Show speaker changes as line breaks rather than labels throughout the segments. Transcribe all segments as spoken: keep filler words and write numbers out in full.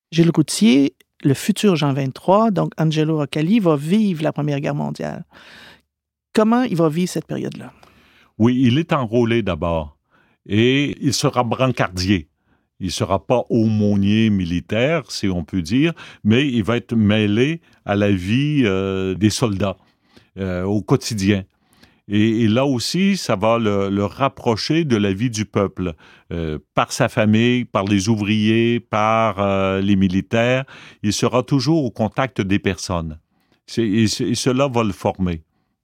Gilles Routier, le futur Jean vingt-trois, donc Angelo Roncalli, va vivre la Première Guerre mondiale. Comment il va vivre cette période-là?
Oui, il est enrôlé d'abord et il sera brancardier. Il ne sera pas aumônier militaire, si on peut dire, mais il va être mêlé à la vie euh, des soldats, euh, au quotidien. Et, et là aussi, ça va le, le rapprocher de la vie du peuple, euh, par sa famille, par les ouvriers, par euh, les militaires. Il sera toujours au contact des personnes. C'est, et, et cela va le former.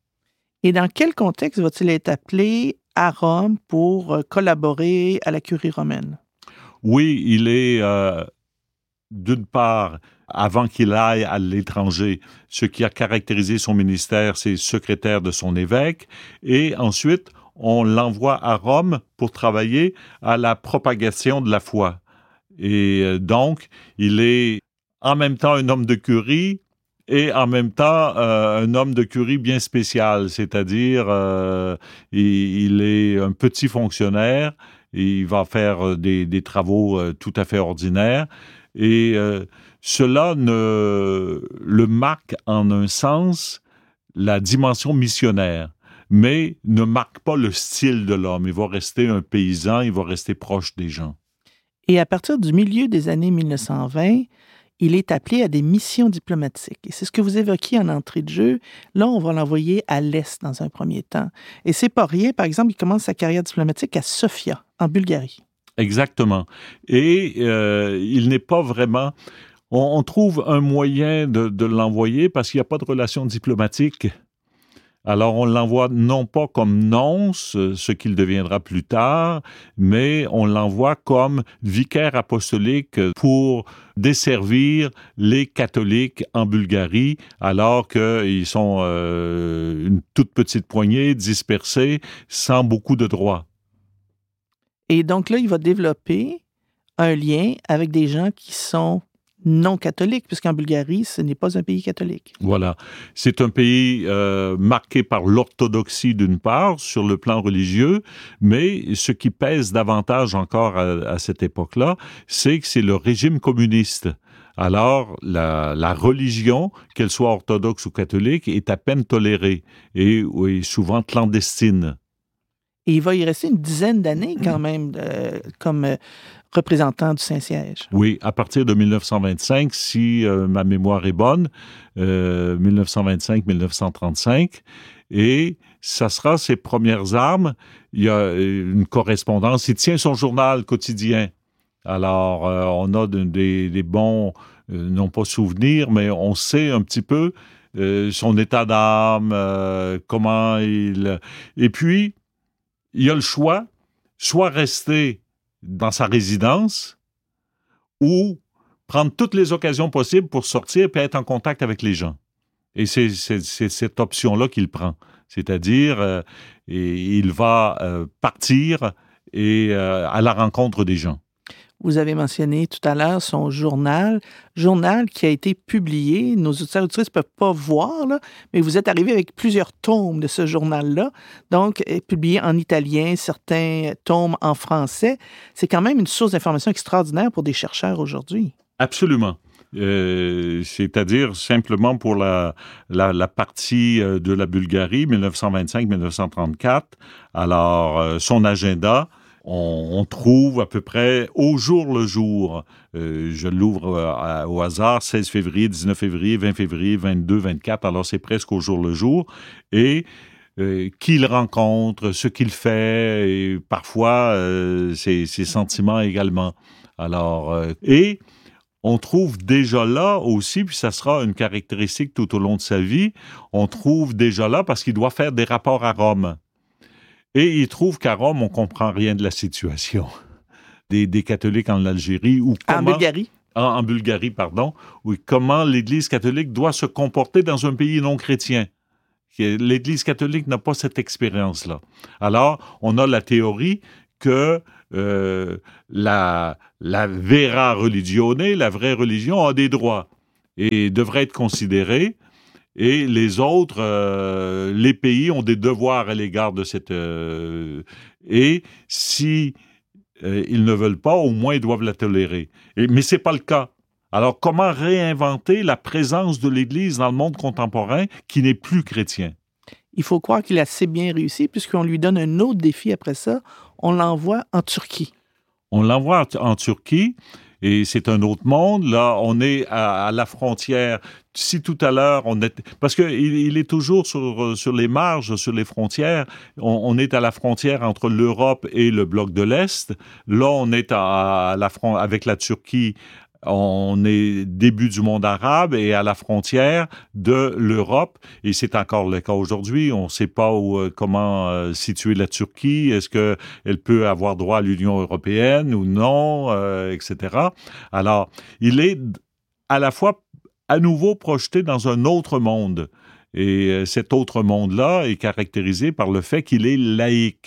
Et dans quel contexte va-t-il être appelé à Rome pour collaborer à la curie romaine?
Oui, il est, euh, d'une part, avant qu'il aille à l'étranger, ce qui a caractérisé son ministère, c'est secrétaire de son évêque, et ensuite, on l'envoie à Rome pour travailler à la propagation de la foi. Et euh, donc, il est en même temps un homme de curie, et en même temps, euh, un homme de curie bien spécial, c'est-à-dire euh, il, il est un petit fonctionnaire, et il va faire des, des travaux euh, tout à fait ordinaires, et euh, cela ne le marque en un sens la dimension missionnaire, mais ne marque pas le style de l'homme. Il va rester un paysan, il va rester proche des gens.
Et à partir du milieu des années mille neuf cent vingt, il est appelé à des missions diplomatiques. Et c'est ce que vous évoquiez en entrée de jeu. Là, on va l'envoyer à l'Est dans un premier temps. Et c'est pas rien. Par exemple, il commence sa carrière diplomatique à Sofia, en Bulgarie.
Exactement. Et euh, il n'est pas vraiment... On, on trouve un moyen de, de l'envoyer parce qu'il n'y a pas de relation diplomatique. Alors, on l'envoie non pas comme nonce, ce qu'il deviendra plus tard, mais on l'envoie comme vicaire apostolique pour desservir les catholiques en Bulgarie, alors qu'ils sont euh, une toute petite poignée, dispersés, sans beaucoup de droits.
Et donc là, il va développer un lien avec des gens qui sont non catholiques, puisqu'en Bulgarie, ce n'est pas un pays catholique.
Voilà. C'est un pays euh, marqué par l'orthodoxie d'une part, sur le plan religieux, mais ce qui pèse davantage encore à, à cette époque-là, c'est que c'est le régime communiste. Alors, la, la religion, qu'elle soit orthodoxe ou catholique, est à peine tolérée et, et souvent clandestine.
Et il va y rester une dizaine d'années quand même euh, comme euh, représentant du Saint-Siège.
Oui, à partir de mille neuf cent vingt-cinq, si euh, ma mémoire est bonne, euh, mille neuf cent vingt-cinq à mille neuf cent trente-cinq, et ça sera ses premières armes. Il y a une correspondance. Il tient son journal quotidien. Alors, euh, on a de, des, des bons, euh, non pas souvenirs, mais on sait un petit peu euh, son état d'âme, euh, comment il... Et puis, il y a le choix, soit rester dans sa résidence ou prendre toutes les occasions possibles pour sortir et être en contact avec les gens. Et c'est, c'est, c'est cette option-là qu'il prend. C'est-à-dire, euh, et il va euh, partir et euh, à la rencontre des gens.
Vous avez mentionné tout à l'heure son journal, journal qui a été publié. Nos auditeurs ne peuvent pas voir, là, mais vous êtes arrivé avec plusieurs tomes de ce journal-là, donc publié en italien, certains tomes en français. C'est quand même une source d'information extraordinaire pour des chercheurs aujourd'hui.
Absolument. Euh, c'est-à-dire simplement pour la, la, la partie de la Bulgarie, mille neuf cent vingt-cinq à mille neuf cent trente-quatre. Alors, euh, son agenda... On, on trouve à peu près au jour le jour, euh, je l'ouvre à, au hasard, seize février, dix-neuf février, vingt février, vingt-deux, vingt-quatre, alors c'est presque au jour le jour, et euh, qui il rencontre, ce qu'il fait, et parfois euh, ses, ses sentiments également. Alors, euh, et on trouve déjà là aussi, puis ça sera une caractéristique tout au long de sa vie, on trouve déjà là parce qu'il doit faire des rapports à Rome. Et il trouve qu'à Rome, on ne comprend rien de la situation des, des catholiques en Algérie. Ou comment,
en Bulgarie.
En, en Bulgarie, pardon. Ou comment l'Église catholique doit se comporter dans un pays non chrétien. L'Église catholique n'a pas cette expérience-là. Alors, on a la théorie que euh, la, la vera religione, la vraie religion, a des droits et devrait être considérée. Et les autres, euh, les pays ont des devoirs à l'égard de cette... Euh, et si euh, ils ne veulent pas, au moins ils doivent la tolérer. Et, mais ce n'est pas le cas. Alors, comment réinventer la présence de l'Église dans le monde contemporain qui n'est plus chrétien?
Il faut croire qu'il a assez bien réussi puisqu'on lui donne un autre défi après ça. On l'envoie en Turquie.
On l'envoie en Turquie et c'est un autre monde. Là, on est à, à la frontière. Si tout à l'heure, on est... Parce qu'il il est toujours sur, sur les marges, sur les frontières. On, on est à la frontière entre l'Europe et le bloc de l'Est. Là, on est à, à la front... avec la Turquie. On est début du monde arabe et à la frontière de l'Europe. Et c'est encore le cas aujourd'hui. On ne sait pas où, comment euh, situer la Turquie. Est-ce qu'elle peut avoir droit à l'Union européenne ou non, euh, et cetera. Alors, il est à la fois à nouveau projeté dans un autre monde. Et euh, cet autre monde-là est caractérisé par le fait qu'il est laïque.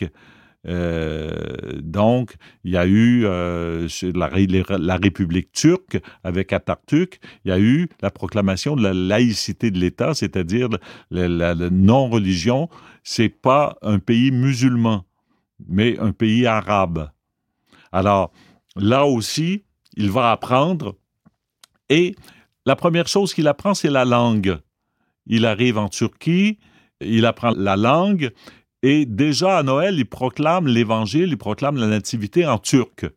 Euh, donc, il y a eu euh, la, la République turque avec Atatürk, il y a eu la proclamation de la laïcité de l'État, c'est-à-dire la, la, la non-religion. C'est pas un pays musulman, mais un pays arabe. Alors, là aussi, il va apprendre et la première chose qu'il apprend, c'est la langue. Il arrive en Turquie, il apprend la langue. Et déjà à Noël, il proclame l'Évangile, il proclame la Nativité en turc.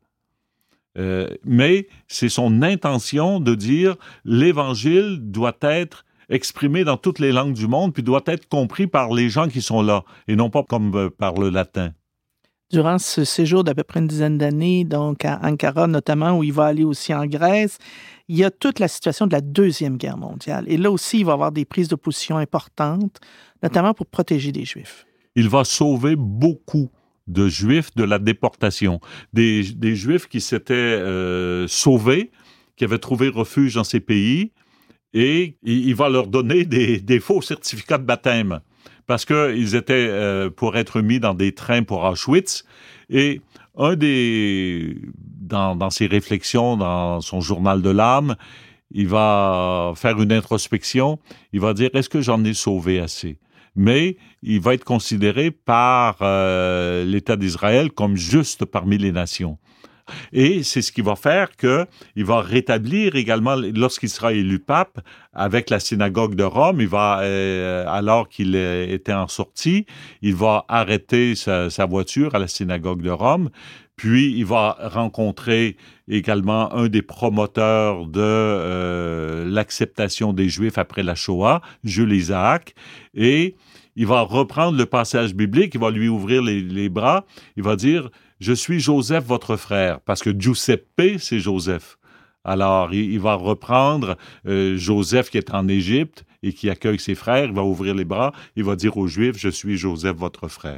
Euh, mais c'est son intention de dire l'Évangile doit être exprimé dans toutes les langues du monde, puis doit être compris par les gens qui sont là, et non pas comme euh, par le latin.
Durant ce séjour d'à peu près une dizaine d'années, donc à Ankara notamment, où il va aller aussi en Grèce, il y a toute la situation de la Deuxième Guerre mondiale. Et là aussi, il va y avoir des prises de position importantes, notamment pour protéger les Juifs.
Il va sauver beaucoup de Juifs de la déportation. Des, des Juifs qui s'étaient euh, sauvés, qui avaient trouvé refuge dans ces pays, et il va leur donner des, des faux certificats de baptême, parce qu'ils étaient euh, pour être mis dans des trains pour Auschwitz. Et un des... Dans, dans ses réflexions, dans son journal de l'âme, il va faire une introspection, il va dire « Est-ce que j'en ai sauvé assez ?» Mais il va être considéré par euh, l'État d'Israël comme juste parmi les nations. Et c'est ce qui va faire qu'il va rétablir également, lorsqu'il sera élu pape, avec la synagogue de Rome, il va, euh, alors qu'il était en sortie, il va arrêter sa, sa voiture à la synagogue de Rome, puis il va rencontrer également un des promoteurs de euh, l'acceptation des Juifs après la Shoah, Jules Isaac, et il va reprendre le passage biblique, il va lui ouvrir les, les bras, il va dire « Je suis Joseph, votre frère », parce que Giuseppe, c'est Joseph. Alors, il, il va reprendre euh, Joseph qui est en Égypte et qui accueille ses frères, il va ouvrir les bras, il va dire aux Juifs « Je suis Joseph, votre frère ».